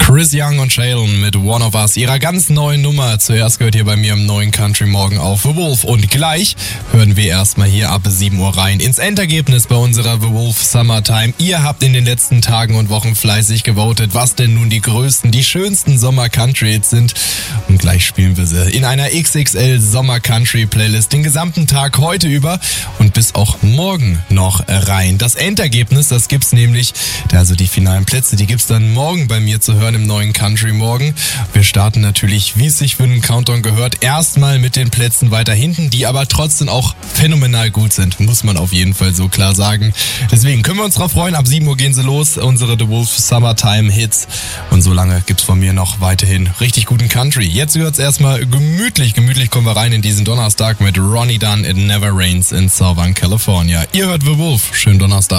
Chris Young und Shaylin mit One of Us, ihrer ganz neuen Nummer. Zuerst gehört hier bei mir im neuen Country Morgen auf The Wolf. Und gleich hören wir erstmal hier ab 7 Uhr rein ins Endergebnis bei unserer The Wolf Summertime. Ihr habt in den letzten Tagen und Wochen fleißig gewotet, was denn nun die größten, die schönsten Sommer-Country-Hits sind. Und gleich spielen wir sie in einer XXL Sommer-Country-Playlist den gesamten Tag heute über und bis auch morgen noch rein. Das Endergebnis, das gibt's nämlich, also die finalen Plätze, die gibt's dann morgen bei mir zu hören im neuen Country Morgen. Wir starten natürlich, wie es sich für einen Countdown gehört, erstmal mit den Plätzen weiter hinten, die aber trotzdem auch phänomenal gut sind, muss man auf jeden Fall so klar sagen. Deswegen können wir uns drauf freuen, ab 7 Uhr gehen sie los, unsere The Wolf Summertime Hits. Und so lange gibt's von mir noch weiterhin richtig guten Country. Jetzt wird's erstmal gemütlich kommen wir rein in diesen Donnerstag mit Ronnie Dunn, It Never Rains in Southern California. Ihr hört The Wolf, schönen Donnerstag.